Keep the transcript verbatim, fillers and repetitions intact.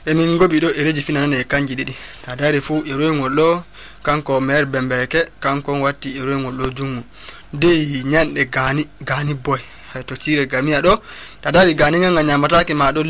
emin gobi do ereji finane kanji didi tadari fu irengol lo kanko mer bembereke kanko watti irengol lo jungo de nyande gani gani boy to tire gamia do tadari gani nga nyamatake ma do